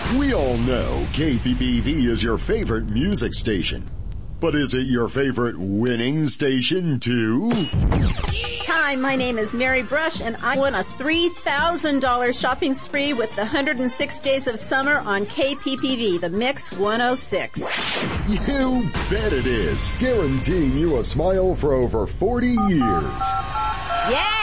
We all know KPPV is your favorite music station. But is it your favorite winning station too? Hi, my name is Mary Brush and I won a $3,000 shopping spree with the 106 Days of Summer on KPPV, the Mix 106. You bet it is. Guaranteeing you a smile for over 40 years. Yeah!